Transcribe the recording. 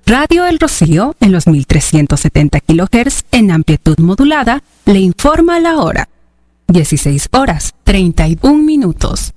Radio El Rocío, en los 1370 kHz en amplitud modulada, le informa la hora. 16 horas, 31 minutos.